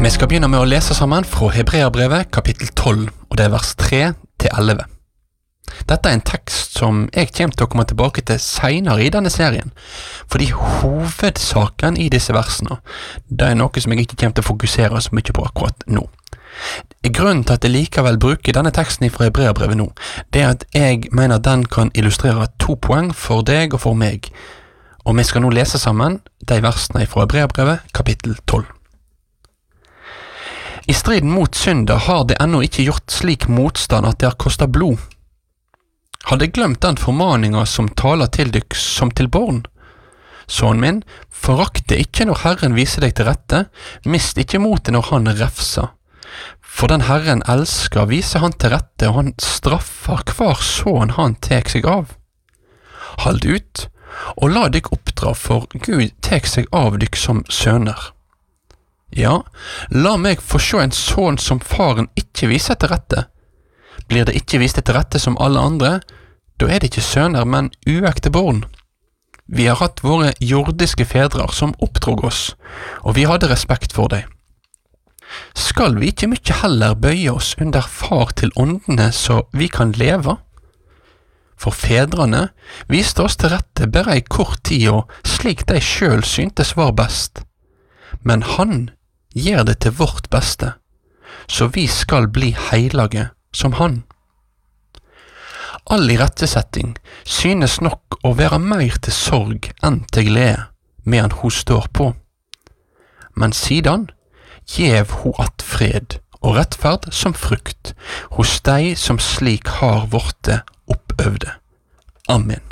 Vi skal begynne med å lese sammen fra Hebreerbrevet kapittel 12, og det er vers 3-11. Dette er en tekst som jeg kommer til å komme tilbake til senere i denne serien, fordi hovedsaken i disse versene, det er noe som jeg ikke kommer til å fokusere så mye på akkurat nå. Grunnen til at jeg likevel bruker denne teksten fra Hebreerbrevet nå, det er at jeg mener at den kan illustrere 2 poeng for deg og for meg, og vi skal nå lese sammen de versene fra Hebreerbrevet kapittel 12. I striden mot synda har det ennå ikke gjort slik motstand at det har kostet blod. Har det glemt den formaninga som taler til dykk som til barn? Sønnen min, forakte ikke når Herren viser deg til rette, mist ikke motet når han refser. For den Herren elsker, viser han til rette, og han straffer hver sånn han tek seg av. Hold ut, og la dykk oppdra, for Gud tek seg av dykk som sønner. Ja, la meg få se en sånn som faren ikke viser til rette. Blir det ikke vist til rette som alle andre, da er det ikke sønner, men uekte barn. Vi har hatt våre jordiske fedrer som oppdrog oss, og vi hadde respekt for dem. Skal vi ikke mye heller bøye oss under far til åndene så vi kan leve? For fedrene viste oss til rette bare i kort tid og slik de selv syntes var best. Men han gjør det til vårt beste, så vi skal bli heilage som han. All irettesetting synes nok å være mer til sorg enn til glede, medan hun står på. Men siden gjev hun att fred og rettferd som frukt hos de som slik har vorte oppøvde. Amen.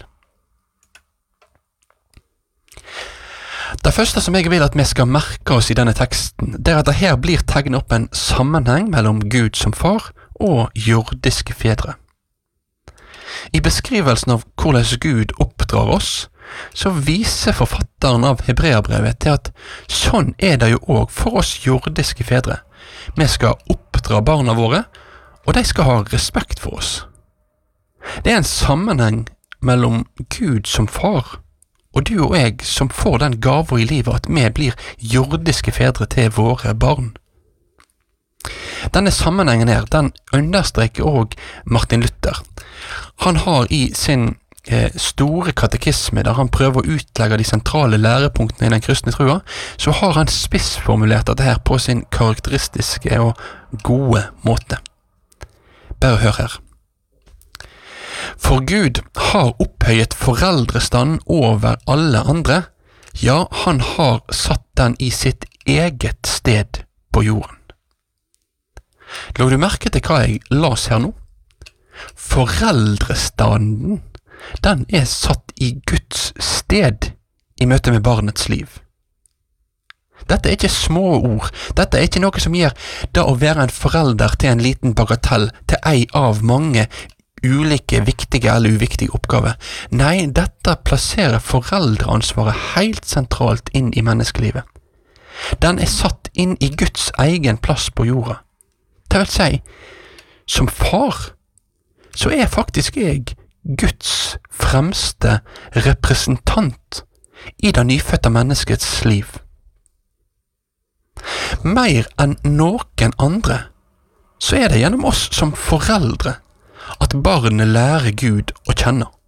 Det første som jeg vil at vi skal merke oss i denne teksten, det er at det her blir tegnet opp en sammenheng mellom Gud som far og jordiske fedre. I beskrivelsen av hvordan Gud oppdrar oss, så viser forfatteren av Hebreerbrevet til at sånn er det jo også for oss jordiske fedre. Vi skal oppdra barna våre, og de skal ha respekt for oss. Det er en sammenheng mellom Gud som far og du og jeg som får den gaven i livet at vi blir jordiske fedre til våre barn. Denne sammenhengen her, den understreker også Martin Luther. Han har i sin store katekisme, der han prøver å utlegge de sentrale lærepunktene i den kristne trua, så har han spissformulert dette her på sin karakteristiske og gode måte. Bare hør her. For Gud har opphøyet foreldrestanden over alle andre, ja, han har satt den i sitt eget sted på jorden. La du merke til hva jeg las her nå? Foreldrestanden, den er satt i Guds sted i møte med barnets liv. Dette er ikke små ord, dette er ikke noe som gjør det å være en forelder til en liten bagatell, til ei av mange ulike viktige eller uviktige oppgaver. Nei, dette plasserer foreldreansvaret helt sentralt inn i menneskelivet. Den er satt inn i Guds egen plass på jorda. Det vil si, som far, så er faktisk jeg Guds fremste representant i det nyfødte menneskets liv. Mer enn noen andre, så er det gjennom oss som foreldre at barnet lærer Gud å kjenne.